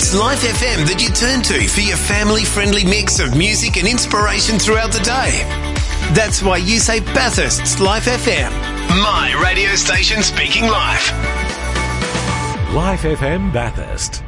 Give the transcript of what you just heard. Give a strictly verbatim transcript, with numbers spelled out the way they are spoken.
It's Life F M that you turn to for your family-friendly mix of music and inspiration throughout the day. That's why you say Bathurst's Life F M. My radio station speaking life. Life F M Bathurst.